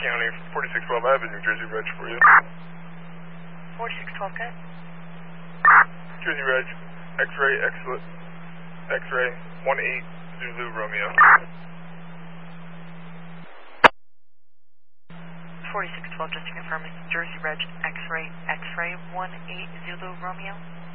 County, 4612, I have a New Jersey Reg for you. 4612, good. Jersey Reg, X-ray, excellent. X-ray, 18 Zulu Romeo. 4612, just to confirm, it's Jersey Reg, X-ray, 18 Zulu Romeo.